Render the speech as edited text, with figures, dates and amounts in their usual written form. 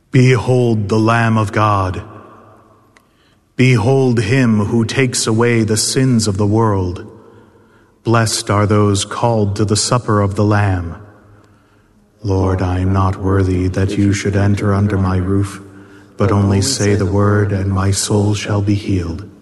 Behold the Lamb of God. Behold him who takes away the sins of the world. Blessed are those called to the supper of the Lamb. Lord, I am not worthy that you should enter under my roof, but only say the word, and my soul shall be healed.